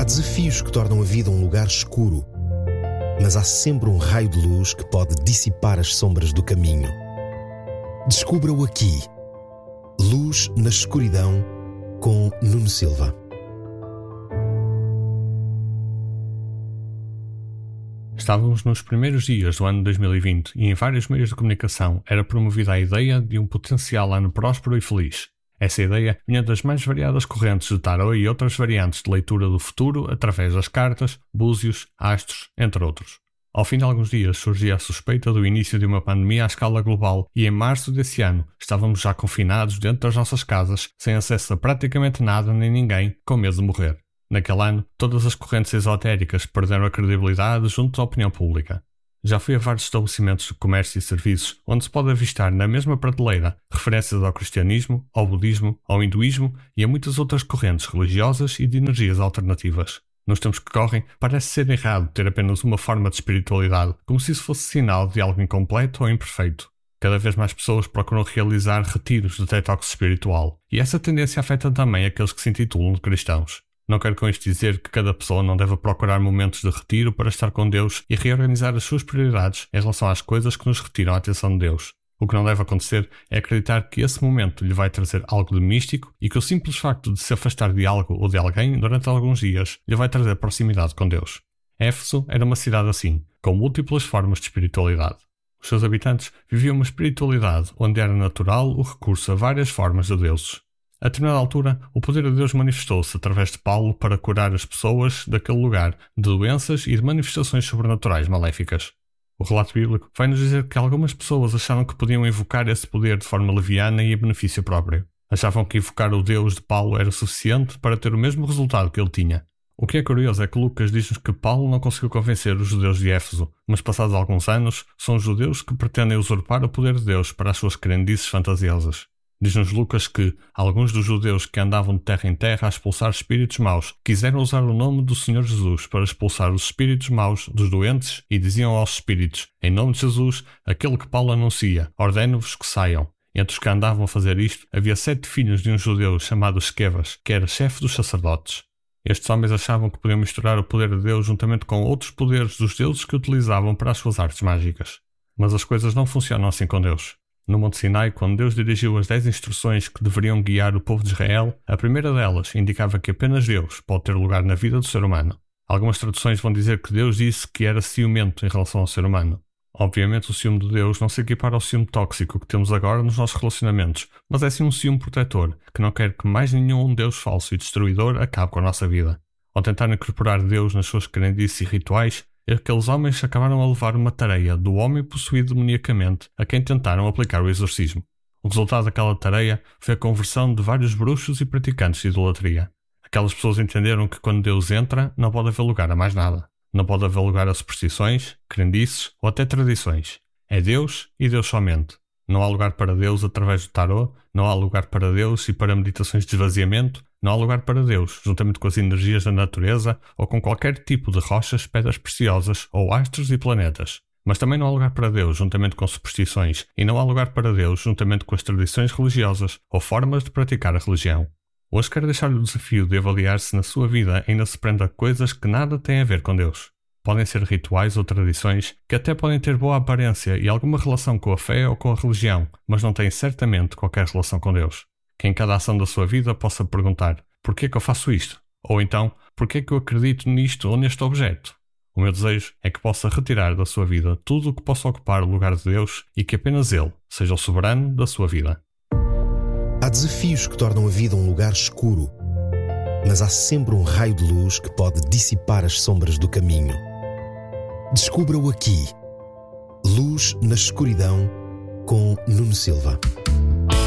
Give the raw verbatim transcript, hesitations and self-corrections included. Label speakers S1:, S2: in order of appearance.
S1: desafios que tornam a vida um lugar escuro, mas há sempre um raio de luz que pode dissipar as sombras do caminho. Descubra-o aqui. Luz na Escuridão, com Nuno Silva.
S2: Estávamos nos primeiros dias do ano dois mil e vinte e em vários meios de comunicação era promovida a ideia de um potencial ano próspero e feliz. Essa ideia vinha das mais variadas correntes de tarot e outras variantes de leitura do futuro através das cartas, búzios, astros, entre outros. Ao fim de alguns dias surgia a suspeita do início de uma pandemia à escala global e em março desse ano estávamos já confinados dentro das nossas casas, sem acesso a praticamente nada nem ninguém, com medo de morrer. Naquele ano, todas as correntes esotéricas perderam a credibilidade junto à opinião pública. Já fui a vários estabelecimentos de comércio e serviços onde se pode avistar na mesma prateleira referências ao cristianismo, ao budismo, ao hinduísmo e a muitas outras correntes religiosas e de energias alternativas. Nos tempos que correm, parece ser errado ter apenas uma forma de espiritualidade, como se isso fosse sinal de algo incompleto ou imperfeito. Cada vez mais pessoas procuram realizar retiros de detox espiritual, e essa tendência afeta também aqueles que se intitulam de cristãos. Não quero com isto dizer que cada pessoa não deve procurar momentos de retiro para estar com Deus e reorganizar as suas prioridades em relação às coisas que nos retiram a atenção de Deus. O que não deve acontecer é acreditar que esse momento lhe vai trazer algo de místico e que o simples facto de se afastar de algo ou de alguém durante alguns dias lhe vai trazer proximidade com Deus. Éfeso era uma cidade assim, com múltiplas formas de espiritualidade. Os seus habitantes viviam uma espiritualidade onde era natural o recurso a várias formas de deuses. A determinada altura, o poder de Deus manifestou-se através de Paulo para curar as pessoas daquele lugar de doenças e de manifestações sobrenaturais maléficas. O relato bíblico vai-nos dizer que algumas pessoas acharam que podiam invocar esse poder de forma leviana e em benefício próprio. Achavam que invocar o Deus de Paulo era suficiente para ter o mesmo resultado que ele tinha. O que é curioso é que Lucas diz-nos que Paulo não conseguiu convencer os judeus de Éfeso, mas passados alguns anos, são os judeus que pretendem usurpar o poder de Deus para as suas crendices fantasiosas. Diz-nos Lucas que alguns dos judeus que andavam de terra em terra a expulsar espíritos maus quiseram usar o nome do Senhor Jesus para expulsar os espíritos maus dos doentes e diziam aos espíritos: em nome de Jesus, aquele que Paulo anuncia, ordeno-vos que saiam. Entre os que andavam a fazer isto, havia sete filhos de um judeu chamado Esquevas, que era chefe dos sacerdotes. Estes homens achavam que podiam misturar o poder de Deus juntamente com outros poderes dos deuses que utilizavam para as suas artes mágicas. Mas as coisas não funcionam assim com Deus. No Monte Sinai, quando Deus dirigiu as dez instruções que deveriam guiar o povo de Israel, a primeira delas indicava que apenas Deus pode ter lugar na vida do ser humano. Algumas traduções vão dizer que Deus disse que era ciumento em relação ao ser humano. Obviamente o ciúme de Deus não se equipara ao ciúme tóxico que temos agora nos nossos relacionamentos, mas é sim um ciúme protetor, que não quer que mais nenhum Deus falso e destruidor acabe com a nossa vida. Ao tentar incorporar Deus nas suas crendices e rituais, aqueles homens acabaram a levar uma tareia do homem possuído demoniacamente a quem tentaram aplicar o exorcismo. O resultado daquela tareia foi a conversão de vários bruxos e praticantes de idolatria. Aquelas pessoas entenderam que quando Deus entra, não pode haver lugar a mais nada. Não pode haver lugar a superstições, crendices ou até tradições. É Deus e Deus somente. Não há lugar para Deus através do tarot, não há lugar para Deus e para meditações de esvaziamento, não há lugar para Deus, juntamente com as energias da natureza ou com qualquer tipo de rochas, pedras preciosas ou astros e planetas. Mas também não há lugar para Deus, juntamente com superstições, e não há lugar para Deus, juntamente com as tradições religiosas ou formas de praticar a religião. Hoje quero deixar-lhe o desafio de avaliar se na sua vida ainda se prende a coisas que nada têm a ver com Deus. Podem ser rituais ou tradições que até podem ter boa aparência e alguma relação com a fé ou com a religião, mas não têm certamente qualquer relação com Deus. Que em cada ação da sua vida possa perguntar: porquê é que eu faço isto? Ou então, porquê é que eu acredito nisto ou neste objeto? O meu desejo é que possa retirar da sua vida tudo o que possa ocupar o lugar de Deus e que apenas Ele seja o soberano da sua vida.
S1: Há desafios que tornam a vida um lugar escuro, mas há sempre um raio de luz que pode dissipar as sombras do caminho. Descubra-o aqui. Luz na Escuridão, com Nuno Silva.